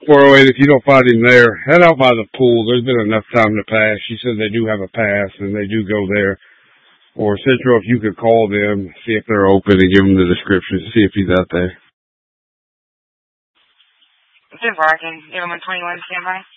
408, if you don't find him there, head out by the pool. There's been enough time to pass. She said they do have a pass, and they do go there. Or Central, if you could call them, see if they're open, and give them the description, see if he's out there. It's in Barking. You have him on 21 standby?